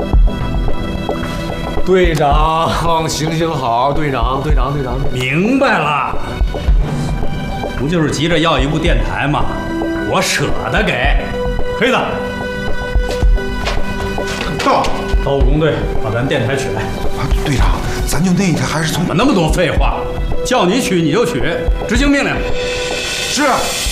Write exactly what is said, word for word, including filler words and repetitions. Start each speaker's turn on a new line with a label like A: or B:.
A: 队长，行行好，队长，队长，队长，
B: 明白了，不就是急着要一部电台吗？我舍得给。黑子，到，到武工队把咱电台取来。
C: 啊，队长，咱就那个还是从……
B: 怎么那么多废话？叫你取你就取，执行命令。
C: 是。